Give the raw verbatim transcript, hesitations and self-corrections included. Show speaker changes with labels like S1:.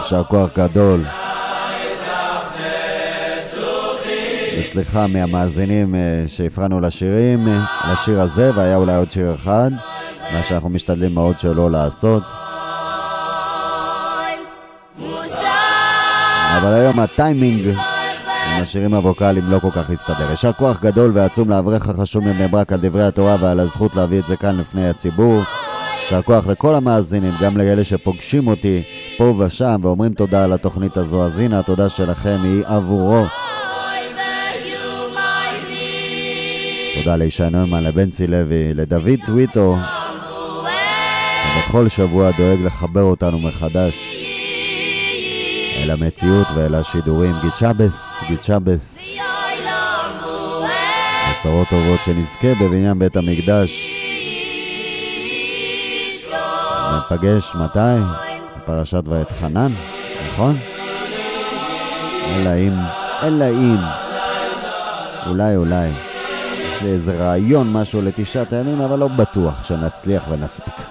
S1: שר כוח גדול. וסליחה מהמאזינים שהפרענו לשירים, לשיר הזה, והיה אולי עוד שיר אחד, מה שאנחנו משתדלים מאוד שלא לעשות. אבל היום הטיימינג עם השירים הווקליים לא כל כך הסתדר. ישר כוח גדול ועצום לאברך החשוב מבני ברק על דברי התורה ועל הזכות להביא את זה כאן לפני הציבור. ישר כוח לכל המאזינים, גם לאלה שפוגשים אותי פה ושם ואומרים תודה על התוכנית הזו. אז הנה התודה שלכם היא עבורו. תודה לישי נוימן, לבנצי לוי, לדוד טוויטו, שבכל שבוע דואג לחבר אותנו מחדש אל המציאות ואל השידורים. גיד שבס, גיד שבס. בשורות טובות שנזכה בבניין בית המקדש. נפגש מתי? בפרשת ואתחנן, נכון? אלא אם, אלא אם. אולי, אולי. יש לי איזה רעיון, משהו לתשעת הימים, אבל לא בטוח שנצליח ונספיק.